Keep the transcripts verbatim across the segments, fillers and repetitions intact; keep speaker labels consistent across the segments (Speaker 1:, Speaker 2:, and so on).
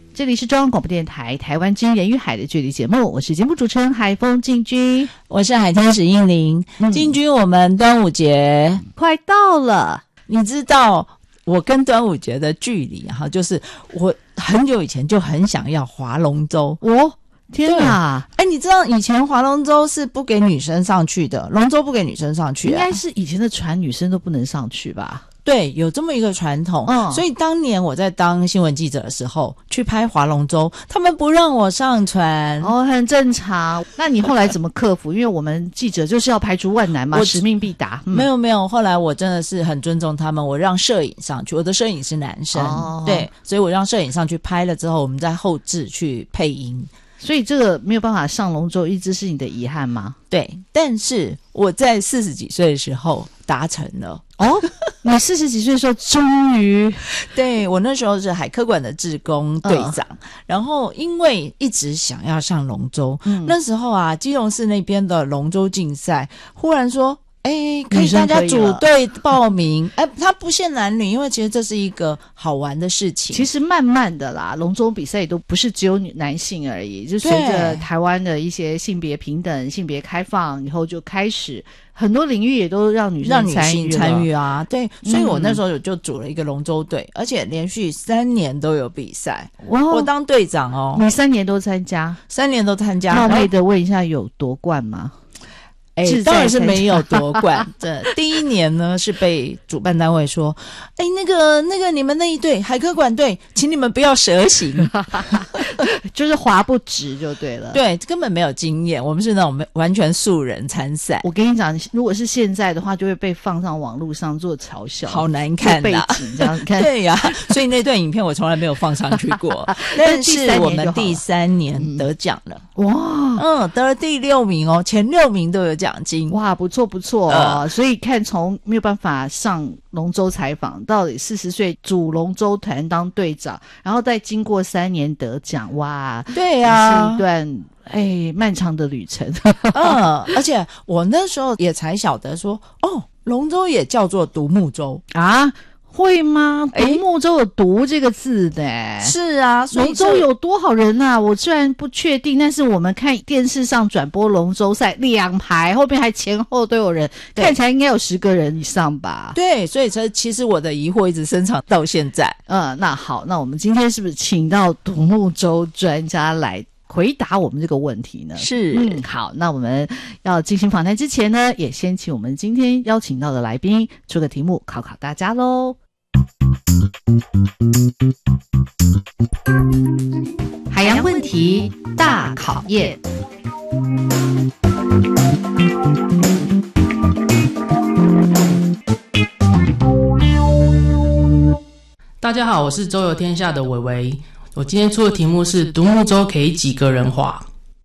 Speaker 1: 这里是中央广播电台台湾之音人与海的距离节目，我是节目主持人海峰静君，
Speaker 2: 我是海天使英灵。静君，我们端午节
Speaker 1: 快到了，
Speaker 2: 你知道我跟端午节的距离哈，就是我很久以前就很想要划龙舟。
Speaker 1: 哦，天哪！
Speaker 2: 哎，你知道以前划龙舟是不给女生上去的，龙舟不给女生上去、啊，
Speaker 1: 应该是以前的船女生都不能上去吧？
Speaker 2: 对，有这么一个传统、嗯、所以当年我在当新闻记者的时候去拍划龙舟，他们不让我上船。
Speaker 1: 哦，很正常。那你后来怎么克服？因为我们记者就是要排除万难嘛，使命必达、嗯、
Speaker 2: 没有没有，后来我真的是很尊重他们，我让摄影上去，我的摄影是男生、哦、对，所以我让摄影上去拍了之后，我们在后制去配音。
Speaker 1: 所以这个没有办法上龙舟一直是你的遗憾吗？
Speaker 2: 对，但是我在四十几岁的时候达成了。
Speaker 1: 哦，你四十几岁的时候终于
Speaker 2: 对，我那时候是海科馆的志工队长、嗯、然后因为一直想要上龙舟、嗯、那时候啊基隆市那边的龙舟竞赛忽然说哎，可以大家组队报名。哎，它不限男女，因为其实这是一个好玩的事情。
Speaker 1: 其实慢慢的啦，龙舟比赛都不是只有男性而已，就随着台湾的一些性别平等、性别开放以后，就开始很多领域也都让女生参与
Speaker 2: 参与啊。对，所以我那时候就组了一个龙舟队、嗯，而且连续三年都有比赛。哇，我当队长哦。
Speaker 1: 你三年都参加？
Speaker 2: 三年都参加。
Speaker 1: 冒昧的问一下，有夺冠吗？
Speaker 2: 哎，当然是没有夺冠。这第一年呢，是被主办单位说，哎，那个那个你们那一队海科馆队，请你们不要蛇行，
Speaker 1: 就是划不直就对了。
Speaker 2: 对，根本没有经验，我们是那种完全素人参赛。
Speaker 1: 我跟你讲，如果是现在的话，就会被放上网络上做嘲笑，
Speaker 2: 好难看
Speaker 1: 的、啊、背景这样看。
Speaker 2: 对呀、啊，所以那段影片我从来没有放上去过。但是我们第三年得奖了，
Speaker 1: 嗯、哇，
Speaker 2: 嗯，得了第六名哦，前六名都有奖金。
Speaker 1: 哇，不错不错哦、呃、所以看从没有办法上龙舟采访到底四十岁组龙舟团当队长，然后再经过三年得奖，哇，
Speaker 2: 对啊，
Speaker 1: 是一段哎漫长的旅程。
Speaker 2: 嗯，而且我那时候也才晓得说，哦，龙舟也叫做独木舟
Speaker 1: 啊。会吗？独木舟有独这个字的、欸、
Speaker 2: 是啊，
Speaker 1: 龙舟有多少人啊？我虽然不确定，但是我们看电视上转播龙舟赛，两排后面还前后都有人，看起来应该有十个人以上吧。
Speaker 2: 对，所以其实我的疑惑一直深藏到现在。
Speaker 1: 嗯，那好，那我们今天是不是请到独木舟专家来回答我们这个问题呢？
Speaker 2: 是，
Speaker 1: 嗯，好，那我们要进行访谈之前呢，也先请我们今天邀请到的来宾出个题目考考大家咯。海洋问题大考验。
Speaker 3: 大家好，我是周游天下的伟伟。我今天出的题目是独木舟可以几个人划？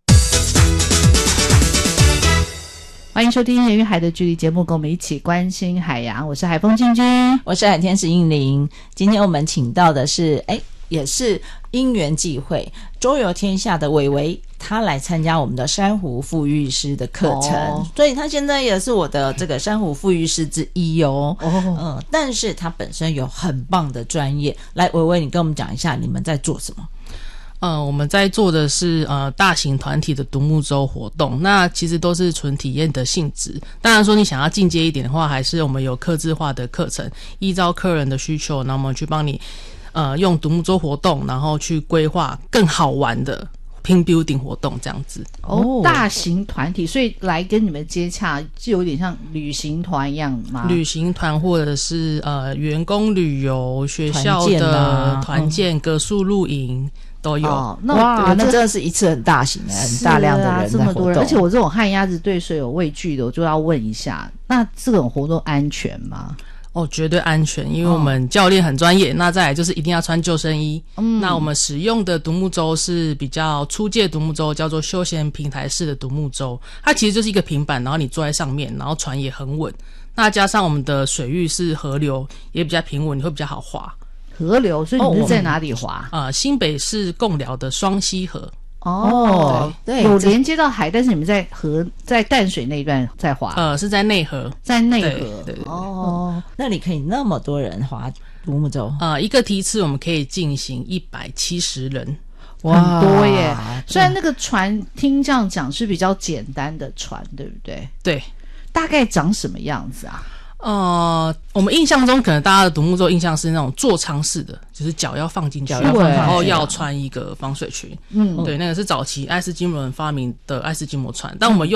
Speaker 1: 欢迎收听人与海的距离节目，跟我们一起关心海洋。我是海风静君，
Speaker 2: 我是海天使应灵。今天我们请到的是哎，也是因缘际会周游天下的伟伟，他来参加我们的珊瑚复育师的课程、哦、所以他现在也是我的这个珊瑚复育师之一哦。哦，嗯，但是他本身有很棒的专业。来，伟伟，你跟我们讲一下你们在做什么？
Speaker 3: 呃，我们在做的是呃大型团体的独木舟活动，那其实都是纯体验的性质。当然说你想要进阶一点的话，还是我们有客制化的课程，依照客人的需求，那我们去帮你呃用独木舟活动，然后去规划更好玩的拼 building 活动这样子。
Speaker 1: 哦，大型团体，所以来跟你们接洽就有点像旅行团一样吗？
Speaker 3: 旅行团或者是呃员工旅游、学校的团建、格宿露营都有。
Speaker 1: 哦，那
Speaker 2: 哇，那真的是一次很大型的、很大量的人在活动、啊、
Speaker 1: 这么多人，而且我这种旱鸭子对水有畏惧的，我就要问一下，那这种活动安全吗？
Speaker 3: 哦，绝对安全，因为我们教练很专业、哦、那再来就是一定要穿救生衣。嗯，那我们使用的独木舟是比较初阶独木舟，叫做休闲平台式的独木舟，它其实就是一个平板，然后你坐在上面，然后船也很稳，那加上我们的水域是河流，也比较平稳，你会比较好滑。
Speaker 1: 河流，所以你是在哪里滑？
Speaker 3: 啊、哦呃，新北市贡寮的双溪河。
Speaker 1: 哦，对，有连接到海，但是你们在河在淡水那一段在滑。
Speaker 3: 呃，是在内河，
Speaker 1: 在内河。
Speaker 3: 对对对。
Speaker 2: 哦，那里可以那么多人滑独木舟？
Speaker 3: 呃，一个梯次我们可以进行一百七十人。
Speaker 1: 很多耶！虽然那个船听这样讲是比较简单的船，对不对？
Speaker 3: 对，
Speaker 1: 大概长什么样子啊？
Speaker 3: 呃，我们印象中可能大家的独木舟印象是那种座舱式的，就是脚要放进去，然后要穿一个防水裙。嗯，对，那个是早期爱斯基摩人发明的爱斯基摩船，但我们用